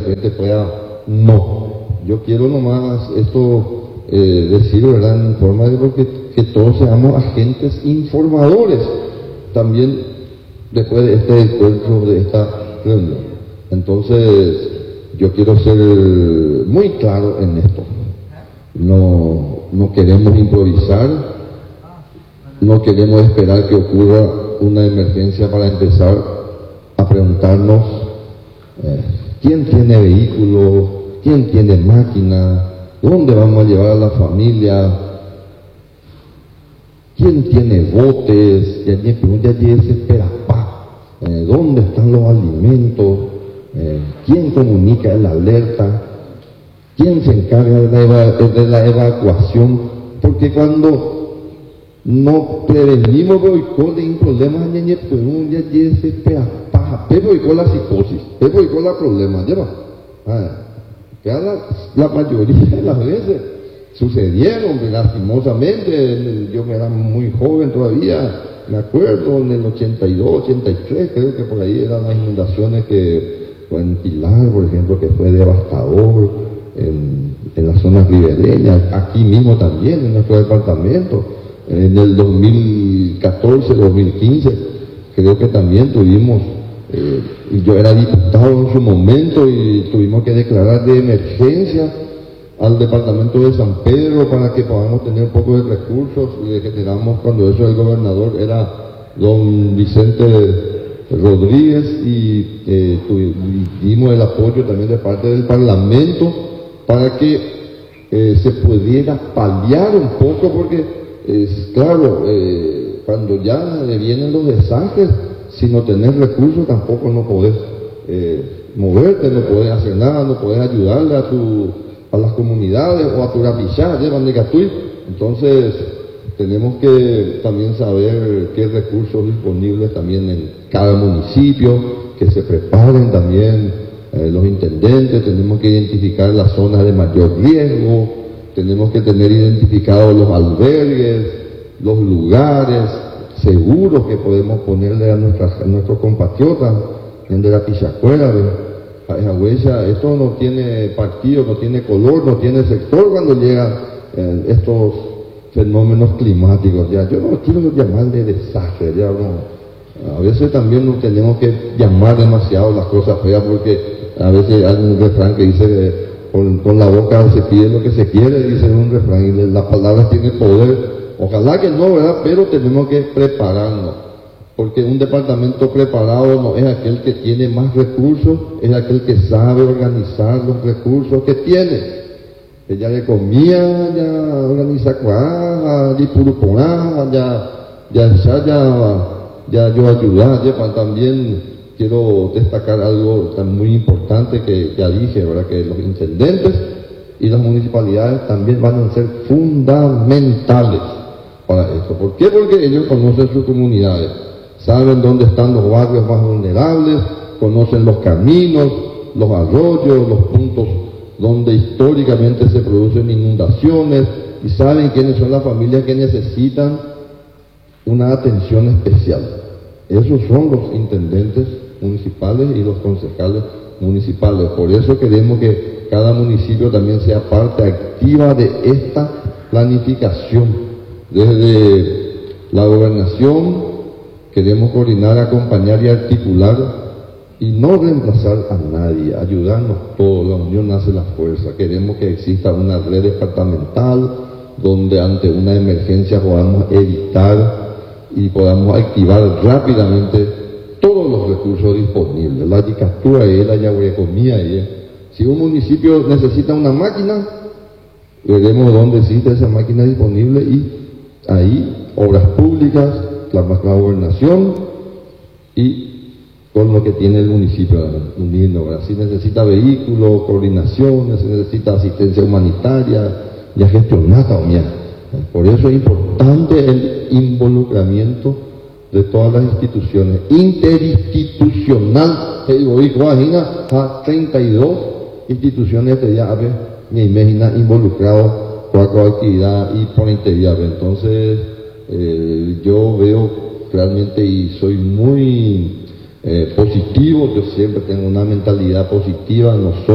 gente pueda... No, yo quiero nomás esto decirlo, ¿verdad?, en forma de que todos seamos agentes informadores también después de este encuentro, de esta reunión. Entonces, yo quiero ser muy claro en esto. No queremos improvisar, no queremos esperar que ocurra una emergencia para empezar a preguntarnos quién tiene vehículo, quién tiene máquina, dónde vamos a llevar a la familia, quién tiene botes, dónde están los alimentos, quién comunica la alerta, quién se encarga de la evacuación, porque cuando no prevenimos boicot de problemas con la psicosis, con la problema, la mayoría de las veces sucedieron lastimosamente. Yo era muy joven todavía, me acuerdo en el 82, 83, creo que por ahí eran las inundaciones que fue en Pilar, por ejemplo, que fue devastador en las zonas ribereñas, aquí mismo también en nuestro departamento. En el 2014, 2015, creo que también tuvimos, y yo era diputado en su momento, y tuvimos que declarar de emergencia al departamento de San Pedro para que podamos tener un poco de recursos, y generamos, cuando eso el gobernador era don Vicente Rodríguez, y dimos el apoyo también de parte del Parlamento para que se pudiera paliar un poco, porque claro, cuando ya vienen los desastres, si no tenés recursos tampoco no podés moverte, no podés hacer nada, no podés ayudarle a las comunidades o a tu rapillá, entonces tenemos que también saber qué recursos disponibles también en cada municipio, que se preparen también los intendentes, tenemos que identificar las zonas de mayor riesgo, tenemos que tener identificados los albergues, los lugares seguros que podemos ponerle a nuestros compatriotas de la Pichacuera, esa huella. Esto no tiene partido, no tiene color, no tiene sector cuando llegan estos fenómenos climáticos. Ya, yo no quiero llamarle desastre, ya no. A veces también no tenemos que llamar demasiado las cosas feas, porque a veces hay un refrán que dice con la boca se pide lo que se quiere, dice un refrán, y las palabras tienen poder. Ojalá que no, ¿verdad? Pero tenemos que prepararnos, porque un departamento preparado no es aquel que tiene más recursos, es aquel que sabe organizar los recursos que tiene. Ella le comía, ya organiza cuaja, ya yo ayudar, también quiero destacar algo tan muy importante que ya dije, ¿verdad? Que los intendentes y las municipalidades también van a ser fundamentales para esto. ¿Por qué? Porque ellos conocen sus comunidades, saben dónde están los barrios más vulnerables, conocen los caminos, los arroyos, los puntos donde históricamente se producen inundaciones, y saben quiénes son las familias que necesitan una atención especial. Esos son los intendentes municipales y los concejales municipales. Por eso queremos que cada municipio también sea parte activa de esta planificación. Desde la gobernación queremos coordinar, acompañar y articular, y no reemplazar a nadie, ayudarnos todos. La unión hace la fuerza. Queremos que exista una red departamental donde ante una emergencia podamos evitar y podamos activar rápidamente todos los recursos disponibles. La Yicastúa y la Yaguarecomía. Si un municipio necesita una máquina, veremos dónde existe esa máquina disponible, y ahí obras públicas, la gobernación, y con lo que tiene el municipio uniendo. Si necesita vehículos, coordinación, si necesita asistencia humanitaria, ya gestionar también. Por eso es importante el involucramiento de todas las instituciones, interinstitucional. A 32 instituciones que ya me imagino involucrados con la actividad y por integridad. Entonces yo veo realmente, y soy muy positivo, yo siempre tengo una mentalidad positiva.